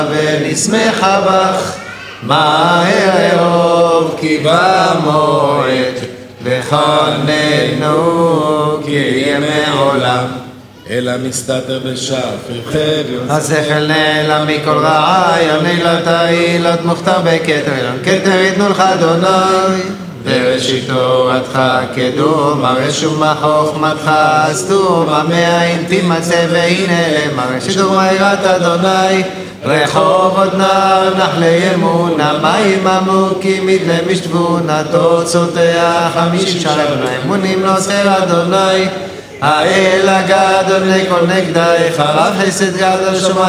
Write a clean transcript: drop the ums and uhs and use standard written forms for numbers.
ונשמחה בך מהר אהוב כי במועד וכוננו כי יהיה מעולם אלא מסתתר בשפר השכל נעלם מכל רעה נעילת העילות מוכתר בכתר כתר יתנו לך אדוני בראשית תורתך קדום הרשום חוכמתך סתום המאין תימצא והנה למראשית יראת אדוני רחובות נער נחלי אמונה מים עמוקים מדלם משתבונה תוצאותיה 50 שנה אמונים נוסר אדוני האל הגדול לכל נגדי חרב חסד גדול שומע